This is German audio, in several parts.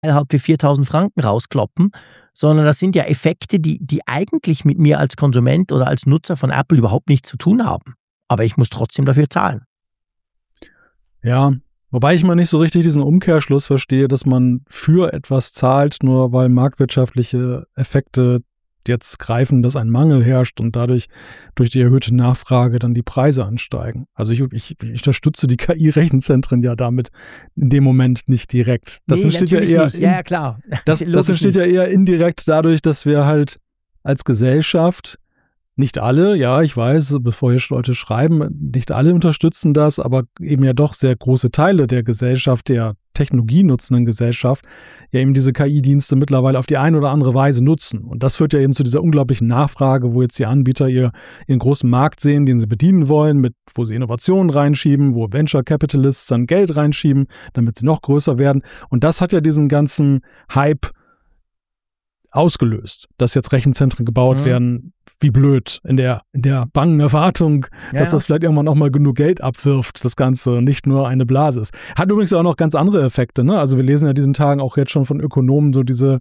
halt für 4.000 Franken rauskloppen, sondern das sind ja Effekte, die eigentlich mit mir als Konsument oder als Nutzer von Apple überhaupt nichts zu tun haben. Aber ich muss trotzdem dafür zahlen. Ja, wobei ich mal nicht so richtig diesen Umkehrschluss verstehe, dass man für etwas zahlt, nur weil marktwirtschaftliche Effekte jetzt greifen, dass ein Mangel herrscht und dadurch durch die erhöhte Nachfrage dann die Preise ansteigen. Also ich unterstütze die KI-Rechenzentren ja damit in dem Moment nicht direkt. Das entsteht ja eher ja, klar. Das entsteht ja eher indirekt dadurch, dass wir halt als Gesellschaft, nicht alle, ja, ich weiß, bevor hier Leute schreiben, nicht alle unterstützen das, aber eben ja doch sehr große Teile der Gesellschaft, der technologienutzenden Gesellschaft, ja eben diese KI-Dienste mittlerweile auf die eine oder andere Weise nutzen. Und das führt ja eben zu dieser unglaublichen Nachfrage, wo jetzt die Anbieter ihren großen Markt sehen, den sie bedienen wollen, wo sie Innovationen reinschieben, wo Venture Capitalists dann Geld reinschieben, damit sie noch größer werden. Und das hat ja diesen ganzen Hype ausgelöst, dass jetzt Rechenzentren gebaut werden, wie blöd, in der bangen Erwartung, dass das vielleicht irgendwann auch mal genug Geld abwirft, das Ganze, und nicht nur eine Blase ist. Hat übrigens auch noch ganz andere Effekte, ne? Also wir lesen ja diesen Tagen auch jetzt schon von Ökonomen so diese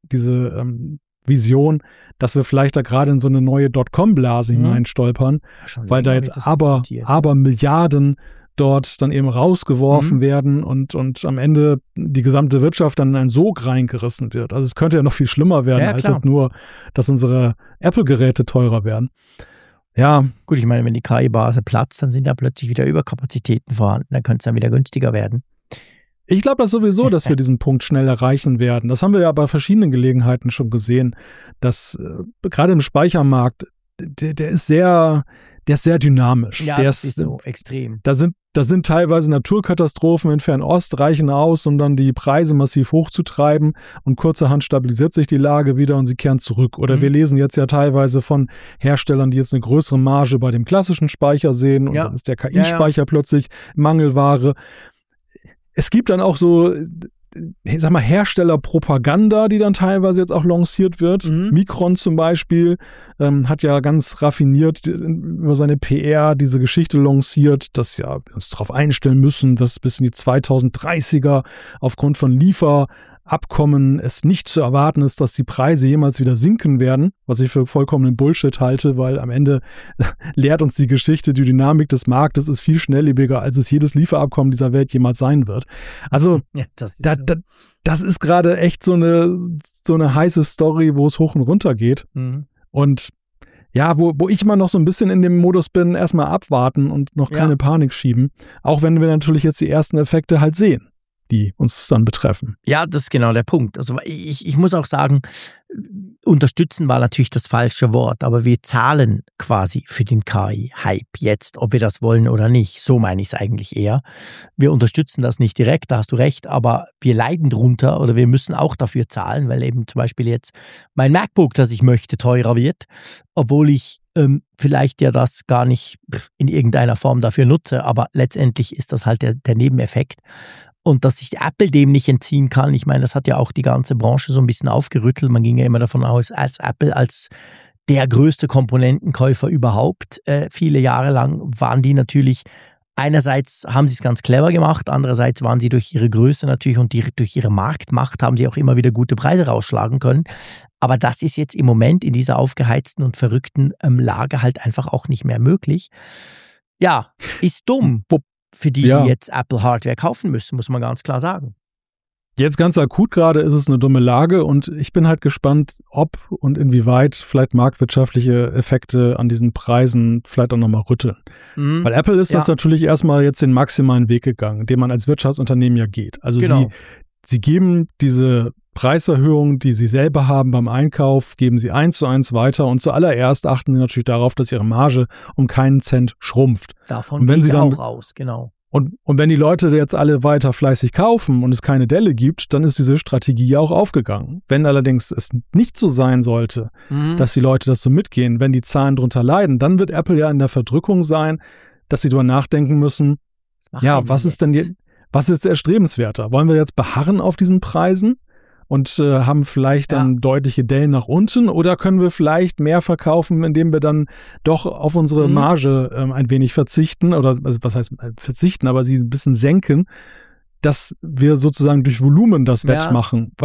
Vision, dass wir vielleicht da gerade in so eine neue Dotcom-Blase hineinstolpern, weil da jetzt aber Milliarden dort dann eben rausgeworfen werden und am Ende die gesamte Wirtschaft dann in einen Sog reingerissen wird. Also es könnte ja noch viel schlimmer werden, als jetzt nur, dass unsere Apple-Geräte teurer werden. Ja. Gut, ich meine, wenn die KI-Base platzt, dann sind da plötzlich wieder Überkapazitäten vorhanden. Dann könnte es dann wieder günstiger werden. Ich glaube das sowieso, dass wir diesen Punkt schnell erreichen werden. Das haben wir ja bei verschiedenen Gelegenheiten schon gesehen, dass gerade im Speichermarkt, der ist sehr dynamisch. Ja, das ist so extrem. Da sind teilweise Naturkatastrophen in Fernost reichen aus, um dann die Preise massiv hochzutreiben, und kurzerhand stabilisiert sich die Lage wieder und sie kehren zurück. Oder wir lesen jetzt ja teilweise von Herstellern, die jetzt eine größere Marge bei dem klassischen Speicher sehen, und dann ist der KI-Speicher plötzlich Mangelware. Es gibt dann auch so, ich sag mal, Herstellerpropaganda, die dann teilweise jetzt auch lanciert wird. Micron zum Beispiel hat ja ganz raffiniert über seine PR diese Geschichte lanciert, dass ja wir uns darauf einstellen müssen, dass bis in die 2030er aufgrund von Lieferabkommen es nicht zu erwarten ist, dass die Preise jemals wieder sinken werden, was ich für vollkommenen Bullshit halte, weil am Ende lehrt uns die Geschichte, die Dynamik des Marktes ist viel schnelllebiger, als es jedes Lieferabkommen dieser Welt jemals sein wird. Also das ist gerade echt so eine heiße Story, wo es hoch und runter geht. Und ja, wo ich mal noch so ein bisschen in dem Modus bin, erstmal abwarten und noch keine Panik schieben, auch wenn wir natürlich jetzt die ersten Effekte halt sehen, die uns dann betreffen. Ja, das ist genau der Punkt. Also ich muss auch sagen, unterstützen war natürlich das falsche Wort, aber wir zahlen quasi für den KI-Hype jetzt, ob wir das wollen oder nicht. So meine ich es eigentlich eher. Wir unterstützen das nicht direkt, da hast du recht, aber wir leiden drunter oder wir müssen auch dafür zahlen, weil eben zum Beispiel jetzt mein MacBook, das ich möchte, teurer wird, obwohl ich vielleicht ja das gar nicht in irgendeiner Form dafür nutze, aber letztendlich ist das halt der Nebeneffekt. Und dass sich Apple dem nicht entziehen kann, ich meine, das hat ja auch die ganze Branche so ein bisschen aufgerüttelt. Man ging ja immer davon aus, als Apple als der größte Komponentenkäufer überhaupt, viele Jahre lang waren die natürlich, einerseits haben sie es ganz clever gemacht, andererseits waren sie durch ihre Größe natürlich und durch ihre Marktmacht haben sie auch immer wieder gute Preise rausschlagen können. Aber das ist jetzt im Moment in dieser aufgeheizten und verrückten Lage halt einfach auch nicht mehr möglich. Ja, ist dumm. Für die jetzt Apple-Hardware kaufen müssen, muss man ganz klar sagen. Jetzt ganz akut gerade ist es eine dumme Lage und ich bin halt gespannt, ob und inwieweit vielleicht marktwirtschaftliche Effekte an diesen Preisen vielleicht auch nochmal rütteln. Weil Apple ist das natürlich erstmal jetzt den maximalen Weg gegangen, den man als Wirtschaftsunternehmen ja geht. Also sie geben diese Preiserhöhungen, die sie selber haben beim Einkauf, geben sie 1:1 weiter und zuallererst achten sie natürlich darauf, dass ihre Marge um keinen Cent schrumpft. Davon gehe ich auch aus, genau. Und wenn die Leute jetzt alle weiter fleißig kaufen und es keine Delle gibt, dann ist diese Strategie ja auch aufgegangen. Wenn allerdings es nicht so sein sollte, dass die Leute das so mitgehen, wenn die Zahlen drunter leiden, dann wird Apple ja in der Verdrückung sein, dass sie darüber nachdenken müssen, was ist jetzt erstrebenswerter? Wollen wir jetzt beharren auf diesen Preisen und haben vielleicht dann deutliche Dellen nach unten, oder können wir vielleicht mehr verkaufen, indem wir dann doch auf unsere Marge ein wenig verzichten, oder also was heißt verzichten, aber sie ein bisschen senken, dass wir sozusagen durch Volumen das wettmachen.